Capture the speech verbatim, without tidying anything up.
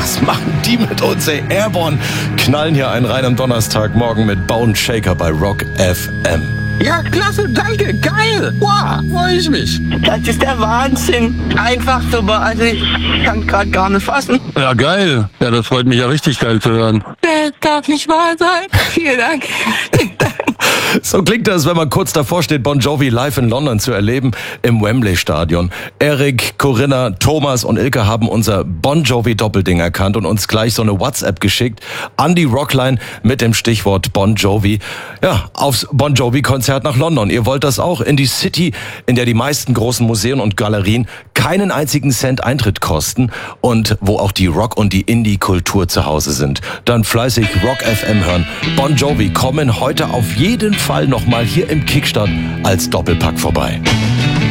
Was machen die mit uns, ey? Airborne knallen hier einen rein am Donnerstagmorgen mit Bone Shaker bei Rock F M. Ja, klasse, danke, geil. Wow, freue ich mich. Das ist der Wahnsinn. Einfach super, also ich kann gerade gar nicht fassen. Ja, geil. Ja, das freut mich ja richtig geil zu hören. Das darf nicht wahr sein. Vielen Dank. So klingt das, wenn man kurz davor steht, Bon Jovi live in London zu erleben, im Wembley-Stadion. Erik, Corinna, Thomas und Ilke haben unser Bon Jovi-Doppelding erkannt und uns gleich so eine WhatsApp geschickt an die Rockline mit dem Stichwort Bon Jovi. Ja, aufs Bon Jovi-Konzert nach London. Ihr wollt das auch? In die City, in der die meisten großen Museen und Galerien keinen einzigen Cent Eintritt kosten und wo auch die Rock- und die Indie-Kultur zu Hause sind. Dann fleißig Rock F M hören. Bon Jovi kommen heute auf jeden Fall nochmal hier im Kickstart als Doppelpack vorbei.